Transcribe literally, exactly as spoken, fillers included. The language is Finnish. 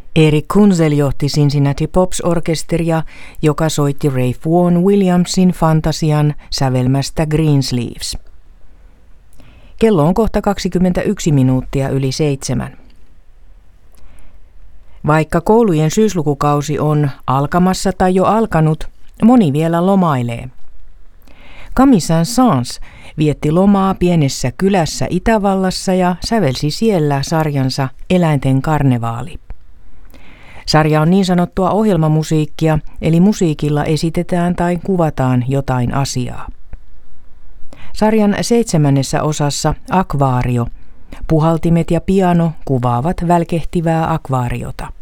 Eric Kunzel johti Cincinnati Pops-orkesteria, joka soitti Ralph Vaughan Williamsin fantasian sävelmästä Greensleeves. Kello on kohta kaksikymmentäyksi minuuttia yli seitsemän. Vaikka koulujen syyslukukausi on alkamassa tai jo alkanut, moni vielä lomailee. Camille Saint-Saëns vietti lomaa pienessä kylässä Itävallassa ja sävelsi siellä sarjansa Eläinten karnevaali. Sarja on niin sanottua ohjelmamusiikkia, eli musiikilla esitetään tai kuvataan jotain asiaa. Sarjan seitsemännessä osassa Akvaario, puhaltimet ja piano kuvaavat välkehtivää akvaariota.